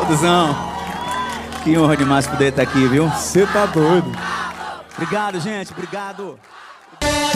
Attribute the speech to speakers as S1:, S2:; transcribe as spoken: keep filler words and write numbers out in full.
S1: Obrisozão. Que honra demais poder estar aqui, viu?
S2: Você tá doido.
S1: Obrigado, gente. Obrigado.